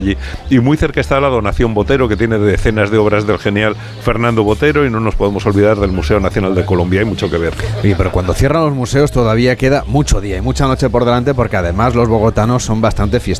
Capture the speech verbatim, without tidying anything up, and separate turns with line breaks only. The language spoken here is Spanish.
Y muy cerca está la Donación Botero, que tiene decenas de obras del genial Fernando Botero, y no nos podemos olvidar del Museo Nacional de Colombia, hay mucho que ver.
Oye, pero cuando cierran los museos todavía queda mucho día y mucha noche por delante, porque además los bogotanos son bastante fiesteros.